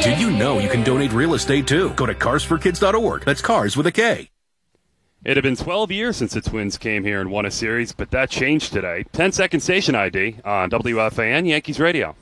Did you know you can donate real estate too? Go to carsforkids.org. That's cars with a K. It had been 12 years since the Twins came here and won a series, but that changed today. 10-second station ID on WFAN Yankees Radio.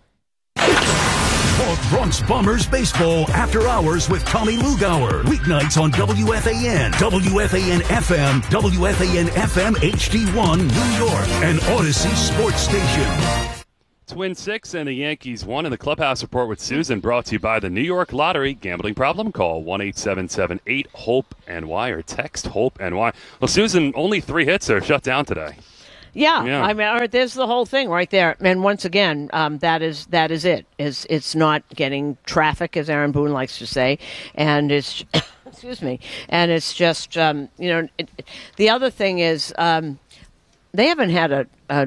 Talk Bronx Bombers baseball after hours with Tommy Lugauer. Weeknights on WFAN, WFAN FM, WFAN FM HD1 New York, and Odyssey Sports Station. Twin 6 and the Yankees 1 in the Clubhouse Report with Susan, brought to you by the New York Lottery. Gambling problem? Call 1-877-8-HOPE-NY or text HOPE-NY. Well, Susan, only 3 hits are shut down today. Yeah, I mean, there's the whole thing right there. And once again, that is it. It's not getting traffic, as Aaron Boone likes to say, and it's excuse me, and it's just the other thing is they haven't had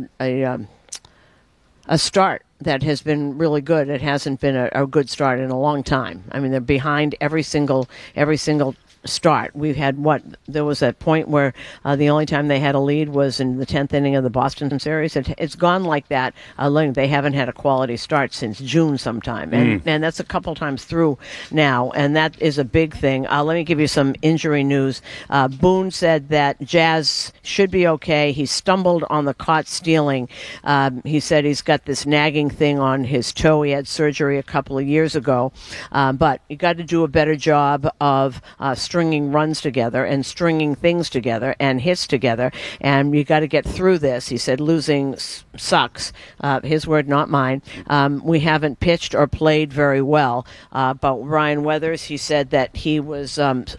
a start that has been really good. It hasn't been a good start in a long time. I mean, they're behind every single start. We've had there was a point where the only time they had a lead was in the 10th inning of the Boston series. It's gone like that. They haven't had a quality start since June sometime, and that's a couple times through now, and that is a big thing. Let me give you some injury news. Boone said that Jazz should be okay. He stumbled on the caught stealing. He said he's got this nagging thing on his toe. He had surgery a couple of years ago, but you got to do a better job of stringing runs together and stringing things together and hits together, and you got to get through this. He said losing sucks. His word, not mine. We haven't pitched or played very well. But Ryan Weathers, he said that he was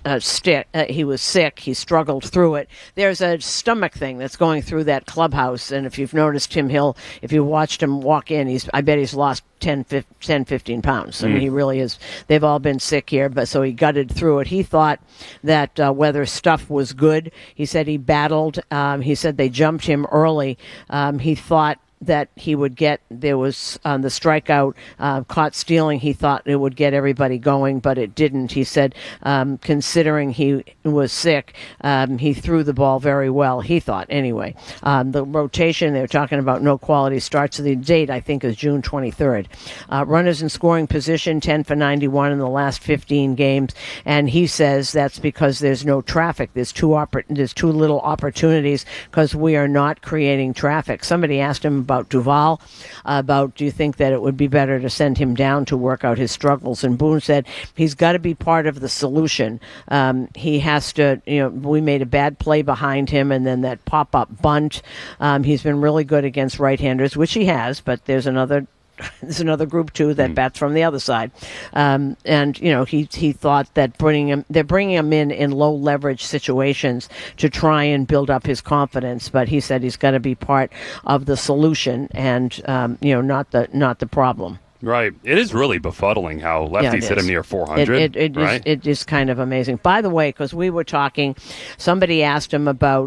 he was sick. He struggled through it. There's a stomach thing that's going through that clubhouse, and if you've noticed Tim Hill, if you watched him walk in, I bet he's lost 10, 15 pounds. I mean, he really is. They've all been sick here, but so he gutted through it. He thought that Weather's stuff was good. He said he battled. He said they jumped him early. He thought that he would get, there was the strikeout, caught stealing, he thought it would get everybody going, but it didn't. He said, considering he was sick, he threw the ball very well, he thought, anyway. The rotation, they were talking about no quality starts. The date, I think, is June 23rd. Runners in scoring position, 10 for 91 in the last 15 games, and he says that's because there's no traffic. There's too little opportunities because we are not creating traffic. Somebody asked him about Duvall, do you think that it would be better to send him down to work out his struggles? And Boone said he's got to be part of the solution. He has to, we made a bad play behind him, and then that pop-up bunt. He's been really good against right-handers, which he has, but there's another group too that bats from the other side, and he thought that they're bringing him in low leverage situations to try and build up his confidence. But he said he's got to be part of the solution and not the problem. Right. It is really befuddling how lefties hit him near 400. It is kind of amazing. By the way, because we were talking, somebody asked him about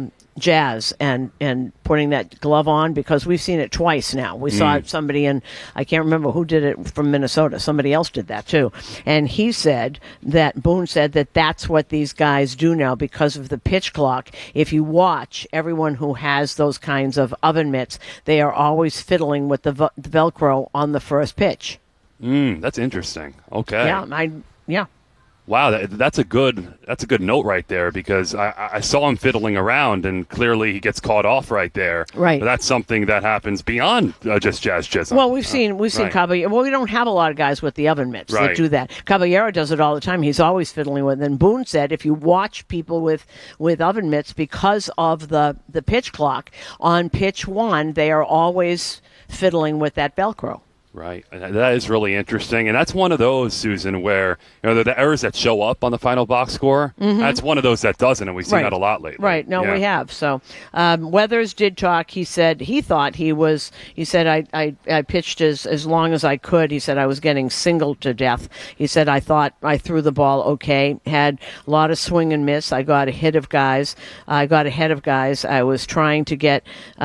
Jazz and putting that glove on, because we've seen it twice now. We saw somebody in, I can't remember who did it from Minnesota. Somebody else did that too. And he said that, Boone said that that's what these guys do now because of the pitch clock. If you watch everyone who has those kinds of oven mitts, they are always fiddling with the Velcro on the first pitch. That's interesting. Okay. Yeah. Wow, that's a good note right there, because I saw him fiddling around, and clearly he gets caught off right there. Right. But that's something that happens beyond just Jazz Chisholm. Well, we've seen Caballero. Well, we don't have a lot of guys with the oven mitts that do that. Caballero does it all the time. He's always fiddling with it. And Boone said if you watch people with oven mitts, because of the pitch clock, on pitch one, they are always fiddling with that Velcro. Right. That is really interesting. And that's one of those, Susan, where the errors that show up on the final box score, that's one of those that doesn't, and we've seen that a lot lately. Right. No, we have. So Weathers did talk. He said he said I pitched as long as I could. He said I was getting singled to death. He said I thought I threw the ball okay. Had a lot of swing and miss. I got ahead of guys. I was trying to get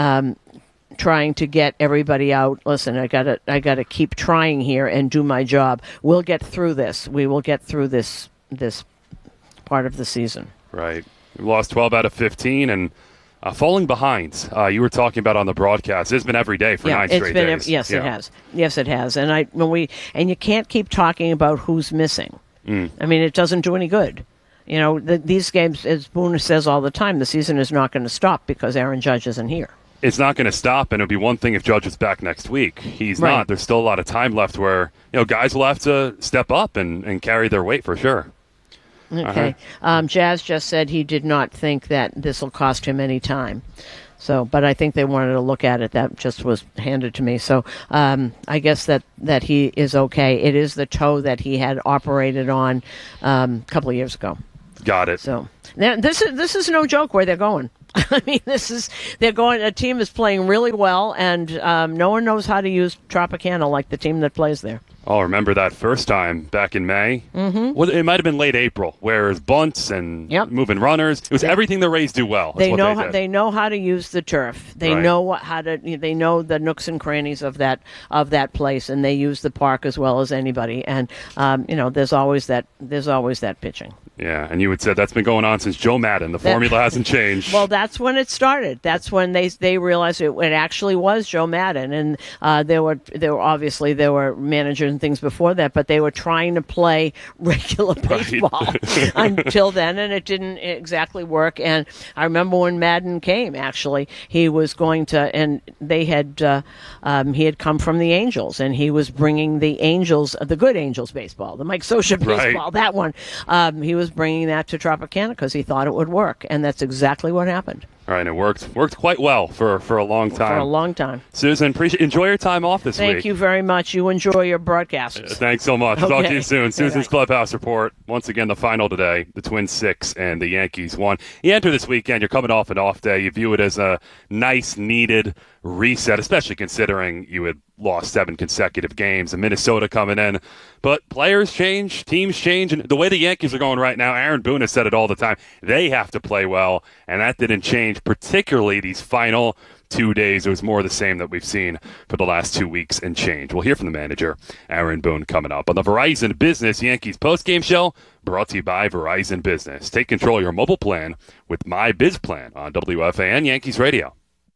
everybody out. Listen, I gotta keep trying here and do my job. We'll get through this. We will get through this part of the season. Right. We lost 12 out of 15, and Falling behind, you were talking about on the broadcast. It's been every day for 9 straight days. Yes, it has. Yes, it has. And you can't keep talking about who's missing. I mean, it doesn't do any good. You know, these games, as Boone says all the time, the season is not going to stop because Aaron Judge isn't here. It's not going to stop, and it would be one thing if Judge is back next week. He's not. There's still a lot of time left where guys will have to step up and carry their weight for sure. Okay. Jazz just said he did not think that this will cost him any time. So, but I think they wanted to look at it. That just was handed to me. So I guess that he is okay. It is the toe that he had operated on a couple of years ago. Got it. So this is no joke where they're going. I mean, they're going. A team is playing really well, and no one knows how to use Tropicana like the team that plays there. Oh, remember that first time back in May? Mm-hmm. Well, it might have been late April, where it was bunts and moving runners. It was everything the Rays do well. They know how to use the turf. They know They know the nooks and crannies of that place, and they use the park as well as anybody. And there's always that pitching. Yeah, and you had said that's been going on since Joe Madden. The formula hasn't changed. Well, that's when it started. That's when they realized it actually was Joe Madden, and there were managers and things before that, but they were trying to play regular baseball until then, and it didn't exactly work. And I remember when Madden came, actually, he was going to, and they had he had come from the Angels, and he was bringing the Angels, the good Angels baseball, the Mike Scioscia baseball, that one. He was bringing that to Tropicana because he thought it would work, and that's exactly what happened. All right, it worked quite well for a long time. For a long time. Susan, enjoy your time off this week. Thank you very much. You enjoy your broadcasts. Thanks so much. Okay. Talk to you soon. Susan's right. Clubhouse Report. Once again, the final today. The Twins 6 and the Yankees 1. You enter this weekend, you're coming off an off day. You view it as a nice, needed reset, especially considering you had lost 7 consecutive games and Minnesota coming in. But players change, teams change, and the way the Yankees are going right now, Aaron Boone has said it all the time, they have to play well, and that didn't change, particularly these final 2 days. It was more of the same that we've seen for the last 2 weeks and change. We'll hear from the manager, Aaron Boone, coming up on the Verizon Business Yankees postgame show, brought to you by Verizon Business. Take control of your mobile plan with My Biz Plan on WFAN Yankees Radio.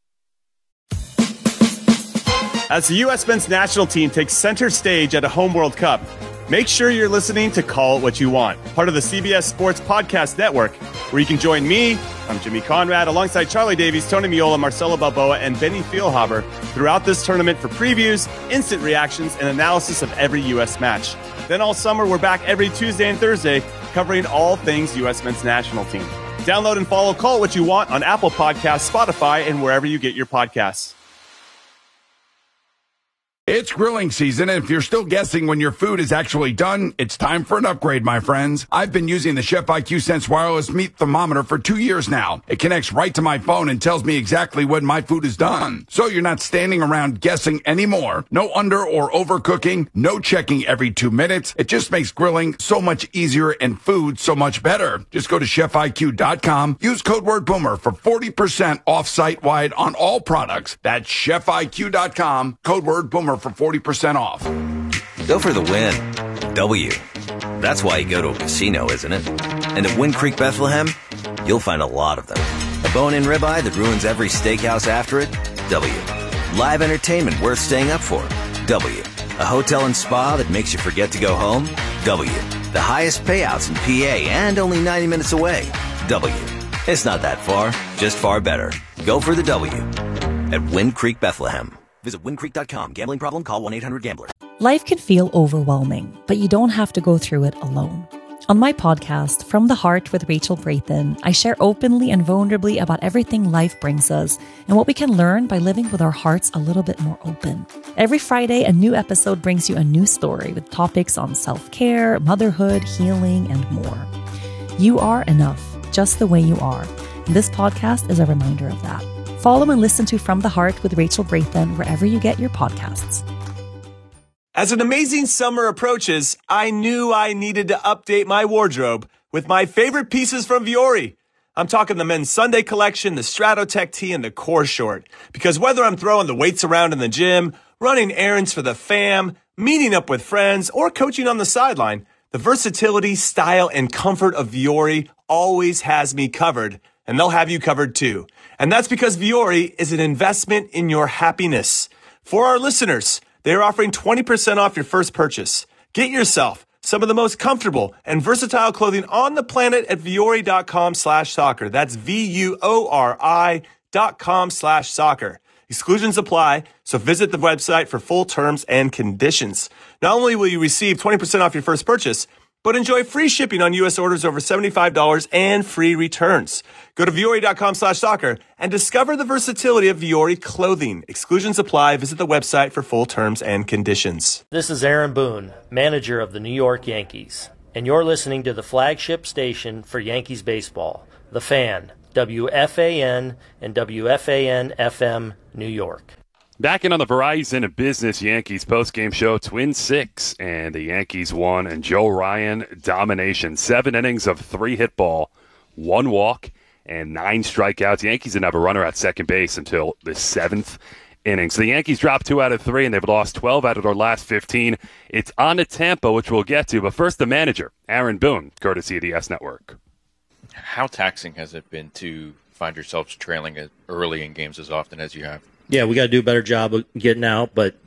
As the U.S. men's national team takes center stage at a home World Cup, make sure you're listening to Call It What You Want, part of the CBS Sports Podcast Network, where you can join me, I'm Jimmy Conrad, alongside Charlie Davies, Tony Miola, Marcelo Balboa, and Benny Feilhaber throughout this tournament for previews, instant reactions, and analysis of every U.S. match. Then all summer, we're back every Tuesday and Thursday, covering all things U.S. men's national team. Download and follow Call It What You Want on Apple Podcasts, Spotify, and wherever you get your podcasts. It's grilling season, and if you're still guessing when your food is actually done, it's time for an upgrade, my friends. I've been using the Chef IQ Sense wireless meat thermometer for 2 years now. It connects right to my phone and tells me exactly when my food is done. So you're not standing around guessing anymore. No under or overcooking, no checking every 2 minutes. It just makes grilling so much easier and food so much better. Just go to chefiq.com, use code word Boomer for 40% off site-wide on all products. That's chefiq.com, code word Boomer for 40% off. Go for the win. W. That's why you go to a casino, isn't it? And at Wind Creek Bethlehem, you'll find a lot of them. A bone-in ribeye that ruins every steakhouse after it? W. Live entertainment worth staying up for? W. A hotel and spa that makes you forget to go home? W. The highest payouts in PA and only 90 minutes away? W. It's not that far, just far better. Go for the W. At Wind Creek Bethlehem. Visit windcreek.com. Gambling problem? Call 1-800-GAMBLER. Life can feel overwhelming, but you don't have to go through it alone. On my podcast, From the Heart with Rachel Braithen, I share openly and vulnerably about everything life brings us and what we can learn by living with our hearts a little bit more open. Every Friday, a new episode brings you a new story with topics on self-care, motherhood, healing, and more. You are enough, just the way you are. And this podcast is a reminder of that. Follow and listen to From the Heart with Rachel Braithen wherever you get your podcasts. As an amazing summer approaches, I knew I needed to update my wardrobe with my favorite pieces from Vuori. I'm talking the men's Sunday collection, the Stratotech tee, and the core short. Because whether I'm throwing the weights around in the gym, running errands for the fam, meeting up with friends, or coaching on the sideline, the versatility, style, and comfort of Vuori always has me covered. and they'll have you covered too. And that's because Vuori is an investment in your happiness. For our listeners, they are offering 20% off your first purchase. Get yourself some of the most comfortable and versatile clothing on the planet at Vuori.com/soccer. That's VUORI.com/soccer. Exclusions apply, so visit the website for full terms and conditions. Not only will you receive 20% off your first purchase, but enjoy free shipping on U.S. orders over $75 and free returns. Go to Vuori.com/soccer and discover the versatility of Vuori clothing. Exclusions apply. Visit the website for full terms and conditions. This is Aaron Boone, manager of the New York Yankees, and you're listening to the flagship station for Yankees baseball, The Fan, WFAN and WFAN-FM, New York. Back in on the Verizon Business Yankees postgame show, Twin 6, and the Yankees won, and Joe Ryan domination. 7 innings of 3-hit ball, 1 walk, and 9 strikeouts. Yankees didn't have a runner at second base until the 7th inning. So the Yankees dropped 2 out of 3, and they've lost 12 out of their last 15. It's on to Tampa, which we'll get to, but first the manager, Aaron Boone, courtesy of the S Network. How taxing has it been to find yourselves trailing it early in games as often as you have? Yeah, we got to do a better job of getting out, but